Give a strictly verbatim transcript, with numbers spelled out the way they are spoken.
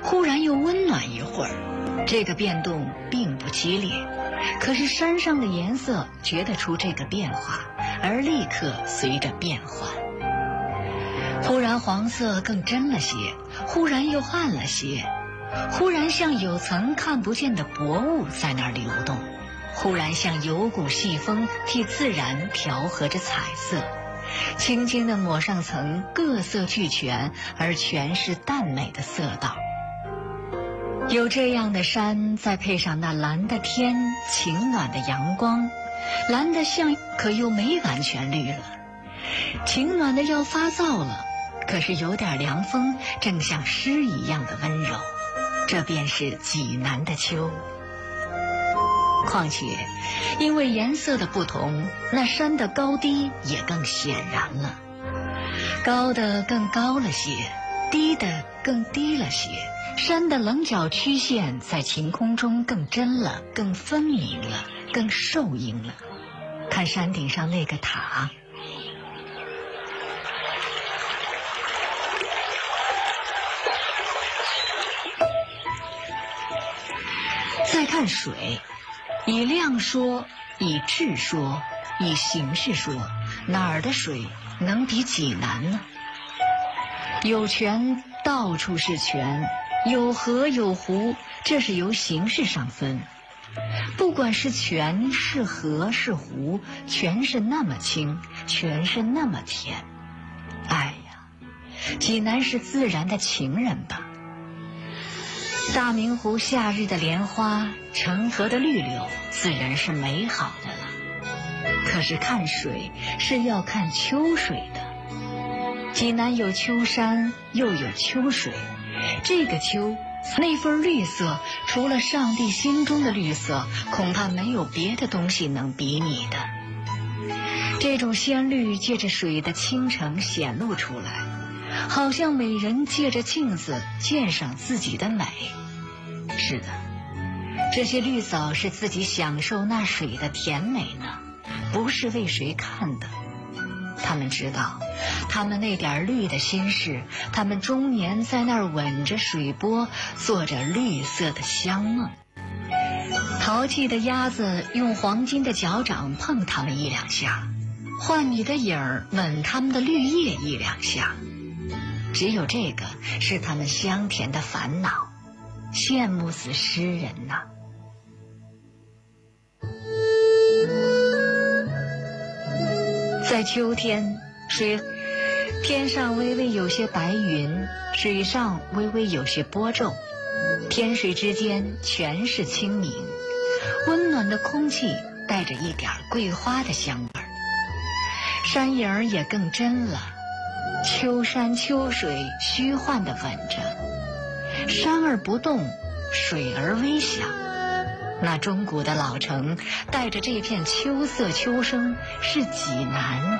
忽然又温暖一会儿。这个变动并不激烈，可是山上的颜色觉得出这个变化，而立刻随着变换。忽然黄色更真了些，忽然又暗了些，忽然像有层看不见的薄雾在那儿流动，忽然像有股细风替自然调和着彩色，轻轻地抹上层各色俱全而全是淡美的色道。有这样的山，再配上那蓝的天，晴暖的阳光，蓝的像可又没完全绿了，晴暖的要发燥了，可是有点凉风，正像诗一样的温柔。这便是济南的秋。况且因为颜色的不同，那山的高低也更显然了，高的更高了些，低的更低了些，山的棱角曲线在晴空中更真了，更分明了，更受映了。看山顶上那个塔，再看水，以量说，以质说，以形式说，哪儿的水能比济南呢？有泉，到处是泉，有河有湖，这是由形式上分。不管是泉是河是湖，全是那么清，全是那么甜。哎呀，济南是自然的情人吧。大明湖夏日的莲花，成河的绿柳，自然是美好的了。可是看水是要看秋水的。济南有秋山，又有秋水，这个秋那份绿色，除了上帝心中的绿色，恐怕没有别的东西能比拟的。这种鲜绿借着水的清澄显露出来，好像美人借着镜子鉴赏自己的美。是的，这些绿嫂是自己享受那水的甜美呢，不是为谁看的。他们知道，他们那点绿的心事，他们终年在那儿吻着水波，做着绿色的香梦。淘气的鸭子用黄金的脚掌碰他们一两下，换你的影儿吻他们的绿叶一两下。只有这个是他们香甜的烦恼，羡慕死诗人呐。在秋天，水天上微微有些白云，水上微微有些波皱，天水之间全是清明，温暖的空气带着一点桂花的香味儿，山影儿也更真了。秋山秋水虚幻地吻着，山儿不动，水儿微响。那钟鼓的老城带着这片秋色秋声，是济南。